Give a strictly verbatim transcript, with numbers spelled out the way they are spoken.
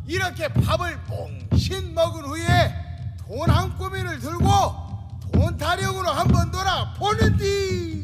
이렇게 밥을 몽신 먹은 후에 돈 한 꼬미를 들고 돈 타령으로 한번 돌아 보는디.